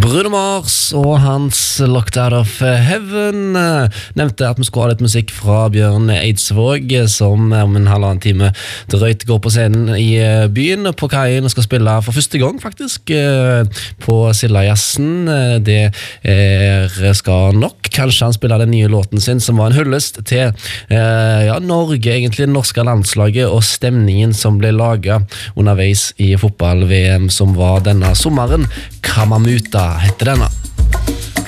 Bruno Mars og hans Locked Out of Heaven nevnte at vi skulle ha litt musikk fra Bjørn Eidsvåg, som om en halvannen time drøyt går på scenen i byen på Kaien og skal spille for første gang faktisk på Silla-jassen. Det skal nok kanskje han spille den nye låten sin, som var en hyllest til Norge, egentlig det norske landslaget og stemningen som ble laget underveis i fotball-VM som var denne sommeren. Kamamuta heter denne.